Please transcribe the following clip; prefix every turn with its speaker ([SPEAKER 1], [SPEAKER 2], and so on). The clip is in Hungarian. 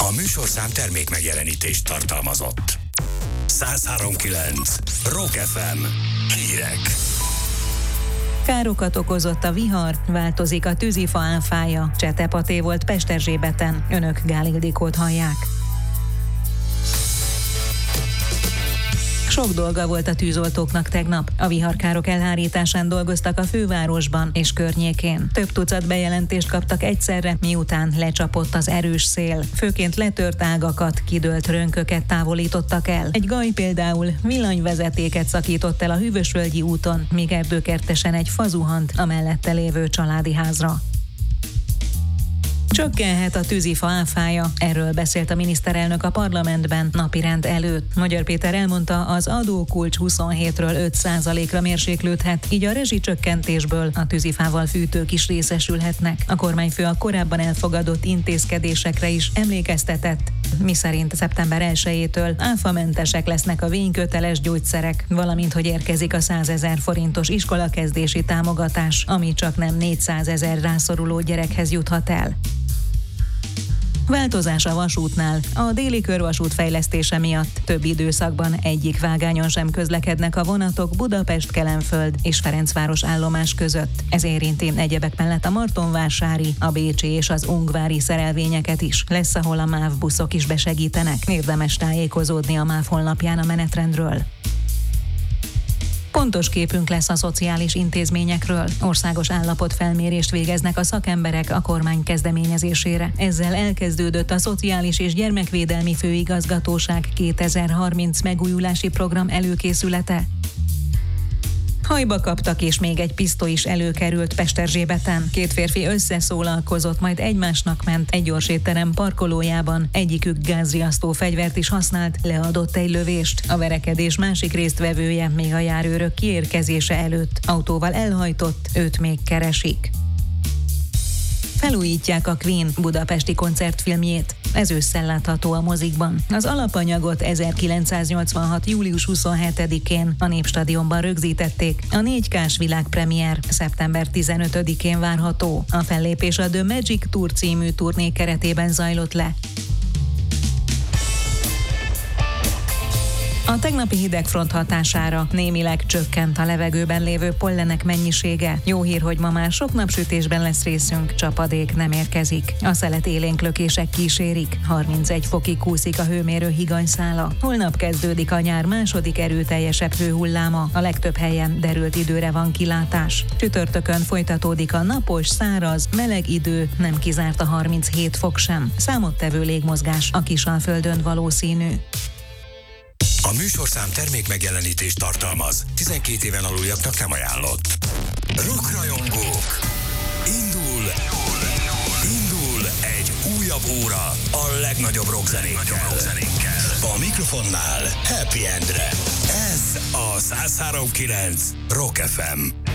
[SPEAKER 1] A műsorszám termék megjelenítést tartalmazott. 103.9 Rock FM. Hírek.
[SPEAKER 2] Károkat okozott a vihar, változik a tűzifa áfája. Csetepaté volt Pesterzsébeten. Önök Gál Ildikót hallják. Sok dolga volt a tűzoltóknak tegnap. A viharkárok elhárításán dolgoztak a fővárosban és környékén. Több tucat bejelentést kaptak egyszerre, miután lecsapott az erős szél. Főként letört ágakat, kidőlt rönköket távolítottak el. Egy gaj például villanyvezetéket szakított el a Hűvösvölgyi úton, míg erdőkertesen egy fa zuhant a mellette lévő családi házra. Csökkenhet a tűzifa áfája, erről beszélt a miniszterelnök a parlamentben napirend előtt. Magyar Péter elmondta, az adókulcs 27-ről 5%-ra mérséklődhet, így a rezsicsökkentésből a tűzifával fűtők is részesülhetnek. A kormányfő a korábban elfogadott intézkedésekre is emlékeztetett, miszerint szeptember 1-től áfamentesek lesznek a vényköteles gyógyszerek, valamint hogy érkezik a 100 000 forintos iskolakezdési támogatás, ami csak nem 400 000 rászoruló gyerekhez juthat el. Változás a vasútnál. A déli körvasút fejlesztése miatt több időszakban egyik vágányon sem közlekednek a vonatok Budapest-Kelenföld és Ferencváros állomás között. Ez érinti egyebek mellett a martonvásári, a bécsi és az ungvári szerelvényeket is. Lesz, ahol a MÁV buszok is besegítenek. Érdemes tájékozódni a MÁV honlapján a menetrendről. Pontos képünk lesz a szociális intézményekről. Országos állapotfelmérést végeznek a szakemberek a kormány kezdeményezésére. Ezzel elkezdődött a Szociális és Gyermekvédelmi Főigazgatóság 2030 megújulási program előkészülete. Hajba kaptak, és még egy pisztoly is előkerült Pesterzsébeten. Két férfi összeszólalkozott, majd egymásnak ment egy gyorsétterem parkolójában. Egyikük gázriasztó fegyvert is használt, leadott egy lövést. A verekedés másik résztvevője még a járőrök kiérkezése előtt autóval elhajtott, őt még keresik. Felújítják a Queen budapesti koncertfilmjét. Ez ősszel látható a mozikban. Az alapanyagot 1986. július 27-én a Népstadionban rögzítették. A 4K-s világpremiér szeptember 15-én várható. A fellépés a The Magic Tour című turné keretében zajlott le. A tegnapi hidegfront hatására némileg csökkent a levegőben lévő pollenek mennyisége. Jó hír, hogy ma már sok napsütésben lesz részünk, csapadék nem érkezik. A szelet élénk lökések kísérik, 31 fokig kúszik a hőmérő higanyszála. Holnap kezdődik a nyár második erőteljesebb hőhulláma, a legtöbb helyen derült időre van kilátás. Csütörtökön folytatódik a napos, száraz, meleg idő, nem kizárt a 37 fok sem. Számottevő légmozgás a Kisalföldön valószínű.
[SPEAKER 1] A műsorszám termék megjelenítést tartalmaz. 12 éven aluljaknak nem ajánlott. Rockrajongók! Indul egy újabb óra a legnagyobb rockzenékkel. A mikrofonnál Happy Endre. Ez a 103.9 Rock FM.